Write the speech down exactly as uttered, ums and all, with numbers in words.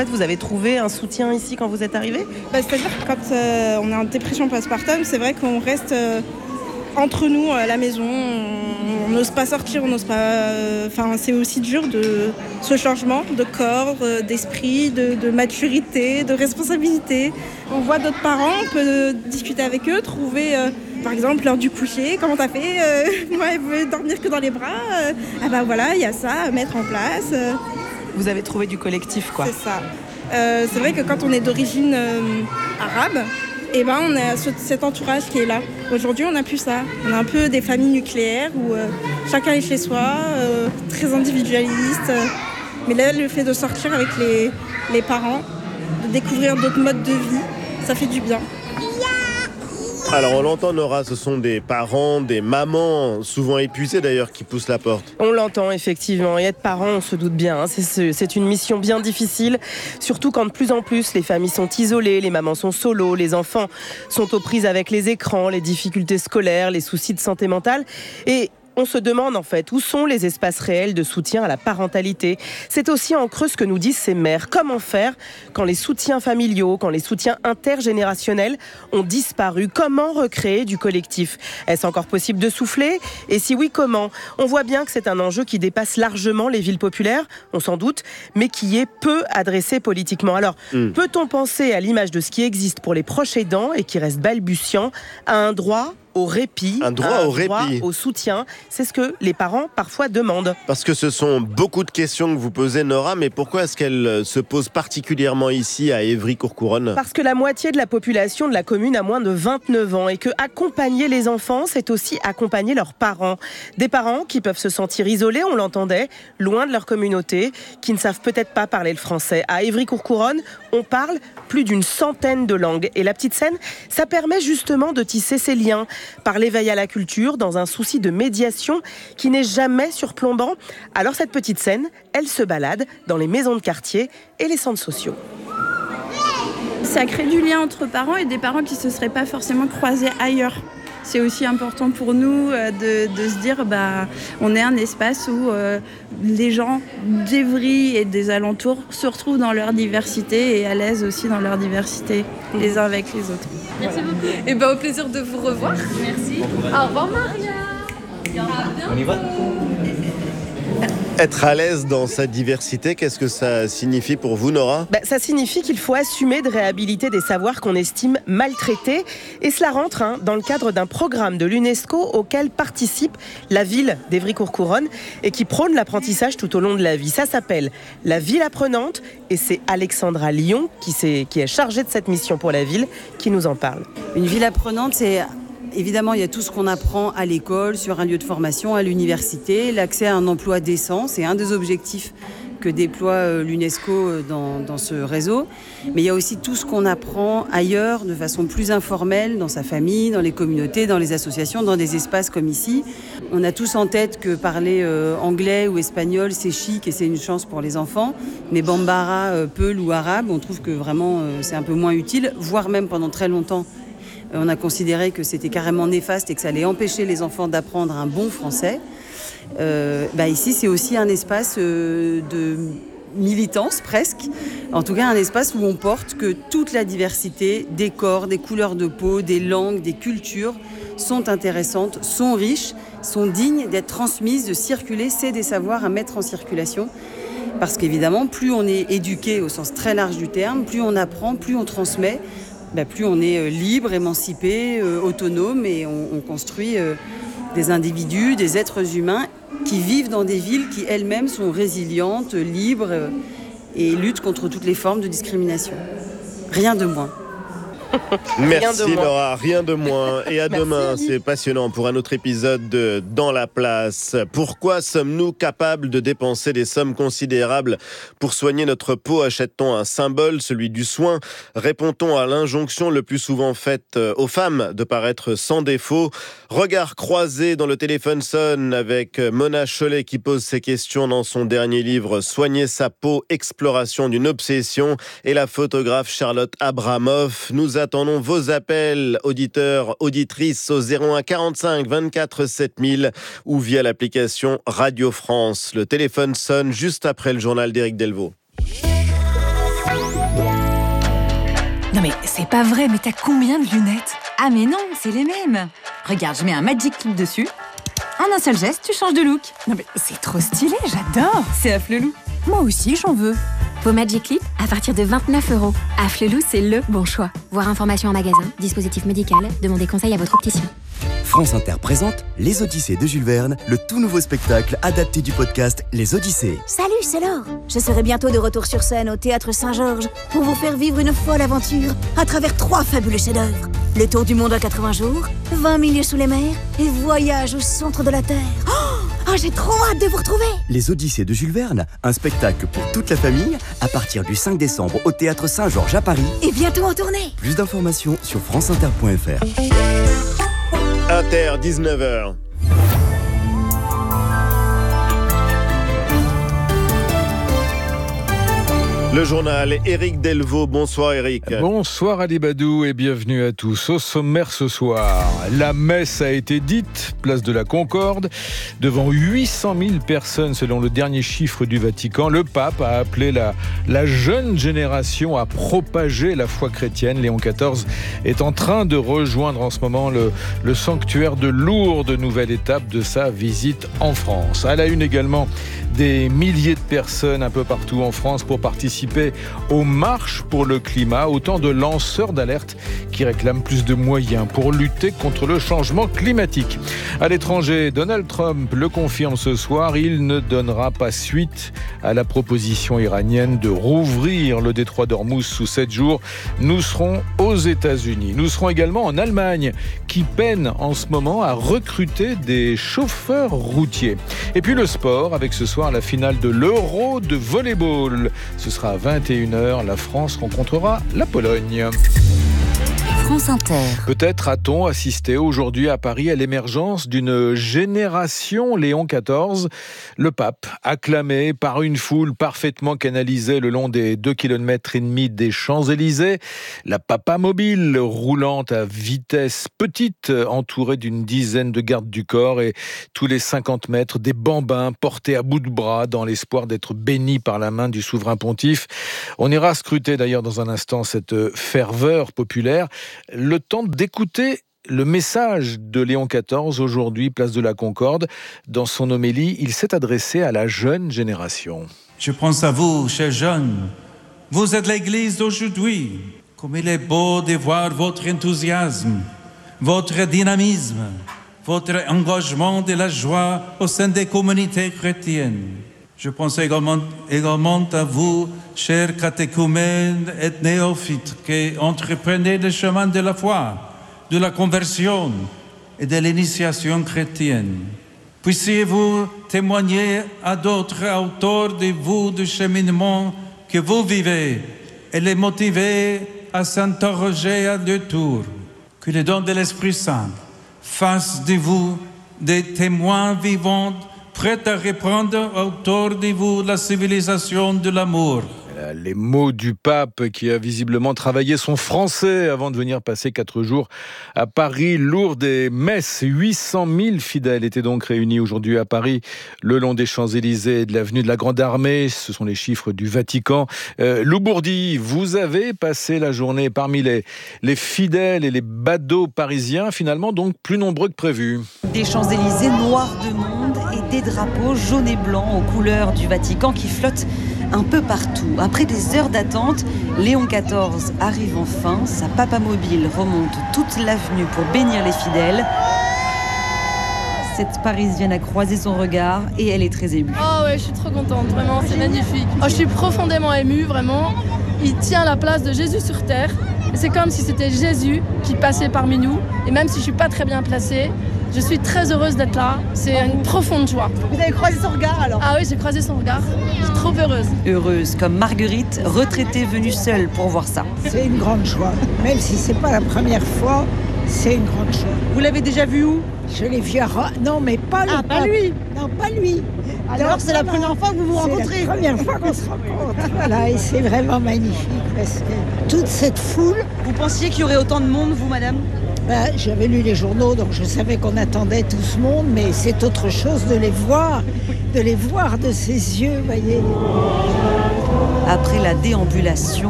fait, vous avez trouvé un soutien ici quand vous êtes arrivé ? Bah, c'est-à-dire que quand euh, on est en dépression postpartum, c'est vrai qu'on reste euh, entre nous à la maison. On n'ose pas sortir, on n'ose pas... Enfin, euh, c'est aussi dur de ce changement de corps, euh, d'esprit, de, de maturité, de responsabilité. On voit d'autres parents, on peut discuter avec eux, trouver... Euh, Par exemple, l'heure du coucher, comment t'as fait euh, Moi, elle veut dormir que dans les bras. Euh, ah bah voilà, il y a ça à mettre en place. Euh. Vous avez trouvé du collectif, quoi. C'est ça. Euh, c'est vrai que quand on est d'origine euh, arabe, eh ben, on a ce, cet entourage qui est là. Aujourd'hui, on n'a plus ça. On a un peu des familles nucléaires où euh, chacun est chez soi, euh, très individualiste. Euh. Mais là, le fait de sortir avec les, les parents, de découvrir d'autres modes de vie, ça fait du bien. Alors on l'entend Nora, ce sont des parents, des mamans, souvent épuisées d'ailleurs, qui poussent la porte. On l'entend effectivement, et être parent, on se doute bien, hein. c'est, c'est une mission bien difficile, surtout quand de plus en plus les familles sont isolées, les mamans sont solo, les enfants sont aux prises avec les écrans, les difficultés scolaires, les soucis de santé mentale. Et on se demande en fait où sont les espaces réels de soutien à la parentalité. C'est aussi en creux ce que nous disent ces mères. Comment faire quand les soutiens familiaux, quand les soutiens intergénérationnels ont disparu ? Comment recréer du collectif ? Est-ce encore possible de souffler ? Et si oui, comment ? On voit bien que c'est un enjeu qui dépasse largement les villes populaires, on s'en doute, mais qui est peu adressé politiquement. Alors, mmh. peut-on penser à l'image de ce qui existe pour les proches aidants et qui reste balbutiant, à un droit au répit, un droit, un au, droit répit. au soutien, c'est ce que les parents parfois demandent. Parce que ce sont beaucoup de questions que vous posez Nora, mais pourquoi est-ce qu'elles se posent particulièrement ici à Évry-Courcouronnes ? Parce que la moitié de la population de la commune a moins de vingt-neuf ans et que accompagner les enfants, c'est aussi accompagner leurs parents. Des parents qui peuvent se sentir isolés, on l'entendait, loin de leur communauté, qui ne savent peut-être pas parler le français. À Évry-Courcouronnes, on parle plus d'une centaine de langues. Et la petite scène, ça permet justement de tisser ces liens par l'éveil à la culture, dans un souci de médiation qui n'est jamais surplombant. Alors cette petite scène, elle se balade dans les maisons de quartier et les centres sociaux. Ça crée du lien entre parents et des parents qui ne se seraient pas forcément croisés ailleurs. C'est aussi important pour nous de, de se dire bah, on est un espace où euh, les gens d'Évry et des alentours se retrouvent dans leur diversité et à l'aise aussi dans leur diversité, les uns avec les autres. Merci beaucoup. Et ben, au plaisir de vous revoir. Merci. Au revoir Maria. On y va. Être à l'aise dans sa diversité, qu'est-ce que ça signifie pour vous, Nora ? bah, Ça signifie qu'il faut assumer de réhabiliter des savoirs qu'on estime maltraités. Et cela rentre hein, dans le cadre d'un programme de l'UNESCO auquel participe la ville d'Évry-Courcouronnes et qui prône l'apprentissage tout au long de la vie. Ça s'appelle la ville apprenante et c'est Alexandra Lyon qui, qui est chargée de cette mission pour la ville qui nous en parle. Une ville apprenante, c'est... Évidemment, il y a tout ce qu'on apprend à l'école, sur un lieu de formation, à l'université. L'accès à un emploi décent, c'est un des objectifs que déploie l'UNESCO dans, dans ce réseau. Mais il y a aussi tout ce qu'on apprend ailleurs, de façon plus informelle, dans sa famille, dans les communautés, dans les associations, dans des espaces comme ici. On a tous en tête que parler euh, anglais ou espagnol, c'est chic et c'est une chance pour les enfants. Mais bambara, euh, peul ou arabe, on trouve que vraiment euh, c'est un peu moins utile, voire même pendant très longtemps. On a considéré que c'était carrément néfaste et que ça allait empêcher les enfants d'apprendre un bon français. Euh, bah ici, c'est aussi un espace euh, de militance presque. En tout cas, un espace où on porte que toute la diversité des corps, des couleurs de peau, des langues, des cultures sont intéressantes, sont riches, sont dignes d'être transmises, de circuler. C'est des savoirs à mettre en circulation. Parce qu'évidemment, plus on est éduqué au sens très large du terme, plus on apprend, plus on transmet, bah, plus on est libre, émancipé, euh, autonome et on, on construit euh, des individus, des êtres humains qui vivent dans des villes qui elles-mêmes sont résilientes, libres euh, et luttent contre toutes les formes de discrimination. Rien de moins. Merci rien Laura, rien de moins. Et à demain, c'est passionnant pour un autre épisode de Dans la place. Pourquoi sommes-nous capables de dépenser des sommes considérables pour soigner notre peau ? Achète-t-on un symbole, celui du soin ? Répond-on à l'injonction le plus souvent faite aux femmes de paraître sans défaut ? Regard croisé dans le téléphone sonne avec Mona Chollet qui pose ces questions dans son dernier livre Soigner sa peau, exploration d'une obsession, et la photographe Charlotte Abramoff. Nous attendons vos appels, auditeurs, auditrices, au zéro un quarante-cinq vingt-quatre sept mille ou via l'application Radio France. Le téléphone sonne juste après le journal d'Éric Delvaux. Non mais c'est pas vrai, mais t'as combien de lunettes? Ah mais non, c'est les mêmes. Regarde, je mets un Magic Clip dessus. En un seul geste, tu changes de look. Non mais c'est trop stylé, j'adore. C'est Afflelou. Moi aussi, j'en veux. Vos Magic Clip à partir de vingt-neuf euros. Afflelou, c'est le bon choix. Voir information en magasin, dispositif médical, demandez conseil à votre opticien. France Inter présente Les Odyssées de Jules Verne, le tout nouveau spectacle adapté du podcast Les Odyssées. Salut, c'est Laure. Je serai bientôt de retour sur scène au Théâtre Saint-Georges pour vous faire vivre une folle aventure à travers trois fabuleux chefs-d'œuvre. Le tour du monde en quatre-vingts jours, vingt milieux sous les mers et voyage au centre de la Terre. Oh, oh, j'ai trop hâte de vous retrouver. Les Odyssées de Jules Verne, un spectacle pour toute la famille à partir du cinq décembre au Théâtre Saint-Georges à Paris. Et bientôt en tournée. Plus d'informations sur franceinter point f r. Inter, dix-neuf heures. Le journal, Éric Delvaux. Bonsoir Éric. Bonsoir Ali Badou et bienvenue à tous. Au sommaire ce soir, la messe a été dite, place de la Concorde, devant huit cent mille personnes selon le dernier chiffre du Vatican. Le pape a appelé la, la jeune génération à propager la foi chrétienne. Léon quatorze est en train de rejoindre en ce moment le, le sanctuaire de Lourdes, nouvelle étape de sa visite en France. À la une également, des milliers de personnes un peu partout en France pour participer aux marches pour le climat, autant de lanceurs d'alerte qui réclament plus de moyens pour lutter contre le changement climatique. À l'étranger, Donald Trump le confirme ce soir, il ne donnera pas suite à la proposition iranienne de rouvrir le détroit d'Ormuz sous sept jours. Nous serons aux États-Unis. Nous serons également en Allemagne, qui peine en ce moment à recruter des chauffeurs routiers. Et puis le sport, avec ce soir la finale de l'Euro de volleyball. Ce sera à vingt et une heures, la France rencontrera la Pologne. France Inter. Peut-être a-t-on assisté aujourd'hui à Paris à l'émergence d'une génération Léon quatorze. Le pape, acclamé par une foule parfaitement canalisée le long des deux kilomètres et demi des Champs-Élysées. La papa mobile roulant à vitesse petite, entourée d'une dizaine de gardes du corps et tous les cinquante mètres des bambins portés à bout de bras dans l'espoir d'être bénis par la main du souverain pontife. On ira scruter d'ailleurs dans un instant cette ferveur populaire. Le temps d'écouter le message de Léon quatorze aujourd'hui, place de la Concorde. Dans son homélie, il s'est adressé à la jeune génération. Je pense à vous, chers jeunes. Vous êtes l'Église d'aujourd'hui. Comme il est beau de voir votre enthousiasme, votre dynamisme, votre engagement de la joie au sein des communautés chrétiennes. Je pense également, également à vous, chers catéchumènes et néophytes, qui entreprenez le chemin de la foi, de la conversion et de l'initiation chrétienne. Puissiez-vous témoigner à d'autres autour de vous du cheminement que vous vivez et les motiver à s'interroger à deux tours. Que le don de l'Esprit Saint fasse de vous des témoins vivants prêt à reprendre autour de vous la civilisation de l'amour. Les mots du pape qui a visiblement travaillé son français avant de venir passer quatre jours à Paris. Lourdes et Metz, huit cent mille fidèles étaient donc réunis aujourd'hui à Paris le long des Champs-Élysées et de l'avenue de la Grande Armée. Ce sont les chiffres du Vatican. Euh, Lou Bourdi, vous avez passé la journée parmi les, les fidèles et les badauds parisiens, finalement donc plus nombreux que prévu. Des Champs-Élysées noirs de monde et des drapeaux jaunes et blancs aux couleurs du Vatican qui flottent un peu partout. Après des heures d'attente, Léon quatorze arrive enfin. Sa papa mobile remonte toute l'avenue pour bénir les fidèles. Cette Parisienne a croisé son regard et elle est très émue. Oh ouais, je suis trop contente, vraiment, c'est magnifique. Oh, je suis profondément émue, vraiment. Il tient la place de Jésus sur terre. C'est comme si c'était Jésus qui passait parmi nous. Et même si je suis pas très bien placée, je suis très heureuse d'être là. C'est une profonde joie. Vous avez croisé son regard alors? Ah oui, j'ai croisé son regard. Je suis trop heureuse. Heureuse comme Marguerite, retraitée venue seule pour voir ça. C'est une grande joie. Même si c'est pas la première fois, c'est une grande joie. Vous l'avez déjà vu où? Je l'ai vu à... Non, mais pas le Ah, pas lui. Non, pas lui. Alors, Alors c'est la première fois que vous vous rencontrez? C'est la première fois qu'on se rencontre. Voilà, et c'est vraiment magnifique parce que toute cette foule... Vous pensiez qu'il y aurait autant de monde, vous, madame? Ben, j'avais lu les journaux, donc je savais qu'on attendait tout ce monde, mais c'est autre chose de les voir, de les voir de ses yeux, voyez. Après la déambulation,